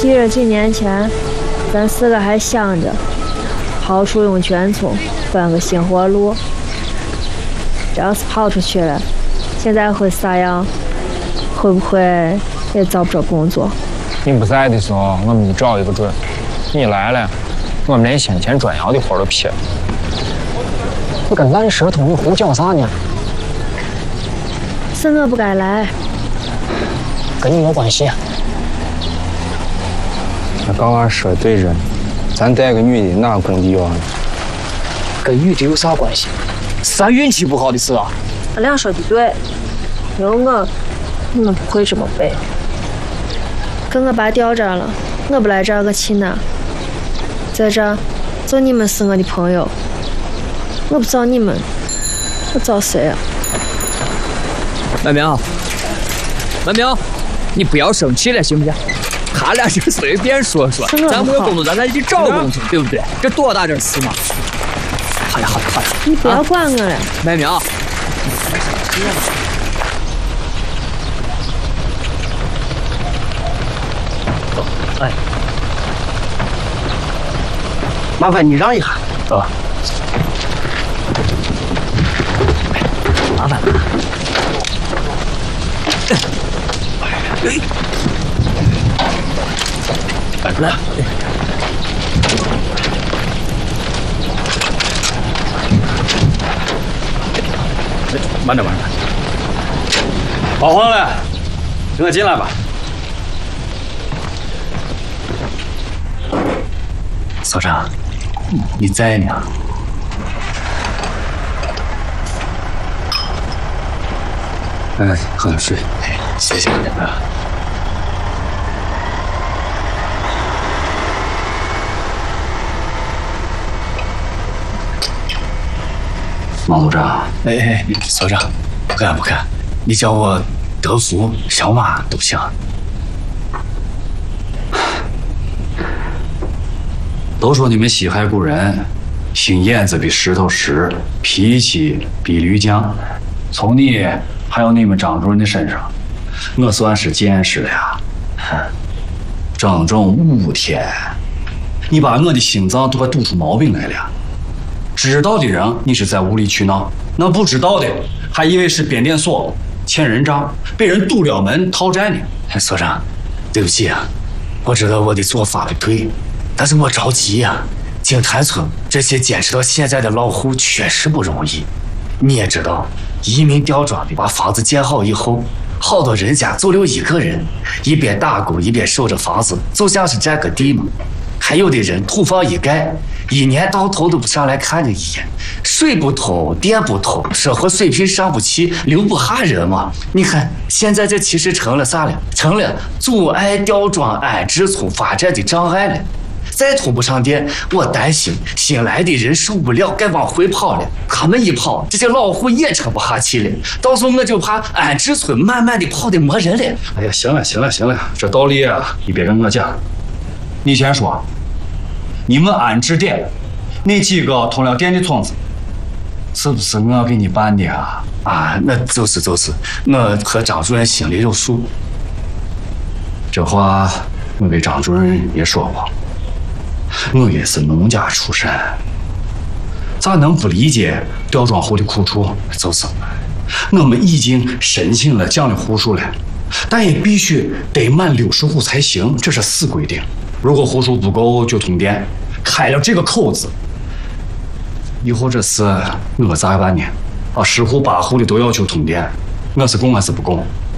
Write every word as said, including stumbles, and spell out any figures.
记着几年前，咱四个还想着跑出涌泉村，翻个新活路。这要是跑出去了，现在会啥样？会不会也找不着工作？ 你不在的时候，我们就找一个准；你来了，我们连先前专要的活都撇了。 我跟蓝蛇通，你胡叫啥呢？ 是我不该来， 跟你有关系。 那高娃说对着呢，咱带个女的哪工地要呢？ 跟女的有啥关系？是咱运气不好的事啊。 俺俩说的对，有我，你们不会这么背。跟我爸调这儿了，我不来这儿个气哪？在这儿，就你们是我的朋友，我不找你们，我找谁啊？ 曼苗，曼苗，你不要生气了，行不行？他俩就随便说说，咱没有工作，咱再去找工作，对不对？这多大点事嘛！好呀，好呀，好呀！ 你不要管我了， 曼苗。 哎，麻烦你让一下，走吧。麻烦了。哎，来， 慢点，慢点。跑慌了，跟我进来吧。 所长，你在呢？ 哎，喝点水。 哎，谢谢你啊。 王组长， 哎哎，所长，不敢不敢，你叫我德福、小马都行。 都说你们西海古人，心眼子比石头实，脾气比驴犟。从你还有你们张主任的身上，我算是见识了呀。整整五天，你把我的心脏都快堵出毛病来了。知道的人你是在无理取闹，那不知道的还以为是变电所欠人账，被人堵了门讨债呢。 哎，所长，对不起啊，我知道我的做法不对，但是我着急呀、啊。景潭村这些坚持到现在的老户确实不容易。你也知道，移民吊庄的把房子建好以后，好多人家就留一个人，一边打工一边守着房子，就像是占个地嘛。还有的人土房一盖，一年到头都不上来看你一眼，水不通，电不通，生活水平上不去，留不下人嘛。你看现在这其实成了啥了？成了阻碍吊庄安置村发展的障碍了。再通不上电，我担心新来的人受不了，该往回跑了。他们一跑，这些老户也撑不下去了。到时候我就怕安置村慢慢的跑的没人了。 哎呀，行了行了行了，这道理啊，你别跟我讲。你先说，你们安置点那几个通了电的村子，是不是我给你办的啊？ 啊，那就是就是，我和张主任心里有数。 这话我给张主任也说过。我也是农家出身，咋能不理解吊庄户的苦处？ 就是， 我们已经申请了奖励户数了，但也必须得满六十户才行，这是死规定。如果户数不够就通电，开了这个口子，以后这事我咋办呢？啊，十户八户的都要求通电，我是供还是不供？